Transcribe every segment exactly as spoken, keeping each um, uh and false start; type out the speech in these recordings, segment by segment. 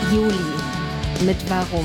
Juli mit Warum.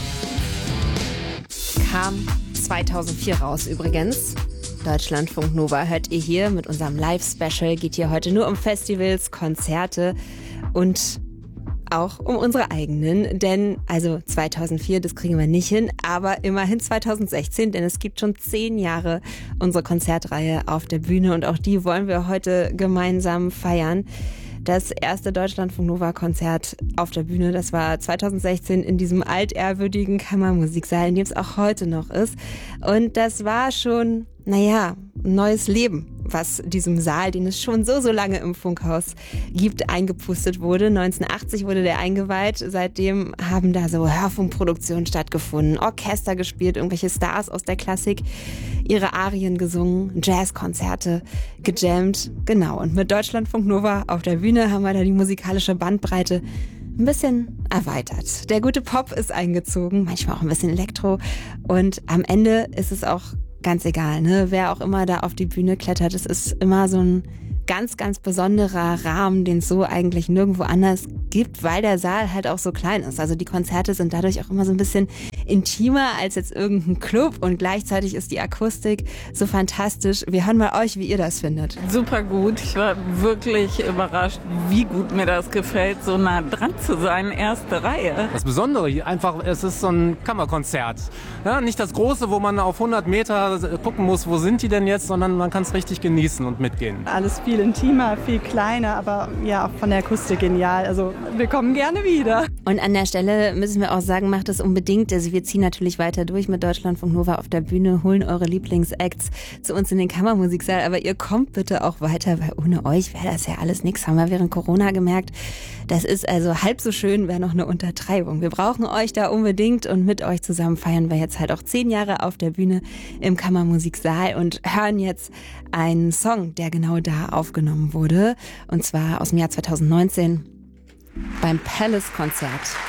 Kam zweitausendvier raus übrigens. Deutschlandfunk Nova hört ihr hier mit unserem Live-Special. Geht hier heute nur um Festivals, Konzerte und auch um unsere eigenen. Denn also zweitausendvier, das kriegen wir nicht hin, aber immerhin zweitausendsechzehn, denn es gibt schon zehn Jahre unsere Konzertreihe auf der Bühne und auch die wollen wir heute gemeinsam feiern. Das erste Deutschlandfunk Nova Konzert auf der Bühne, das war zweitausendsechzehn in diesem altehrwürdigen Kammermusiksaal, in dem es auch heute noch ist. Und das war schon, naja, ein neues Leben, was diesem Saal, den es schon so, so lange im Funkhaus gibt, eingepustet wurde. neunzehnhundertachtzig wurde der eingeweiht. Seitdem haben da so Hörfunkproduktionen stattgefunden, Orchester gespielt, irgendwelche Stars aus der Klassik, ihre Arien gesungen, Jazzkonzerte gejammt. Genau, und mit Deutschlandfunk Nova auf der Bühne haben wir da die musikalische Bandbreite ein bisschen erweitert. Der gute Pop ist eingezogen, manchmal auch ein bisschen Elektro. Und am Ende ist es auch ganz egal, ne? Wer auch immer da auf die Bühne klettert, es ist immer so ein ganz, ganz besonderer Rahmen, den es so eigentlich nirgendwo anders gibt, weil der Saal halt auch so klein ist. Also die Konzerte sind dadurch auch immer so ein bisschen intimer als jetzt irgendein Club und gleichzeitig ist die Akustik so fantastisch. Wir hören mal euch, wie ihr das findet. Super gut. Ich war wirklich überrascht, wie gut mir das gefällt, so nah dran zu sein, erste Reihe. Das Besondere hier einfach, es ist so ein Kammerkonzert. Ja, nicht das große, wo man auf hundert Meter gucken muss, wo sind die denn jetzt, sondern man kann es richtig genießen und mitgehen. Alles viel intimer, viel kleiner, aber ja, auch von der Akustik genial. Also wir kommen gerne wieder. Und an der Stelle müssen wir auch sagen, macht es unbedingt. Also wir ziehen natürlich weiter durch mit Deutschlandfunk Nova auf der Bühne, holen eure Lieblingsacts zu uns in den Kammermusiksaal, aber ihr kommt bitte auch weiter, weil ohne euch wäre das ja alles nichts. Haben wir während Corona gemerkt. Das ist also halb so schön, wäre noch eine Untertreibung. Wir brauchen euch da unbedingt und mit euch zusammen feiern wir jetzt halt auch zehn Jahre auf der Bühne im Kammermusiksaal und hören jetzt einen Song, der genau da aufgenommen wurde. Und zwar aus dem Jahr zweitausendneunzehn beim Palace-Konzert.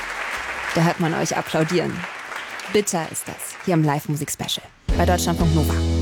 Da hört man euch applaudieren. Bitter ist das, hier im Live-Musik-Special bei Deutschlandfunk Nova.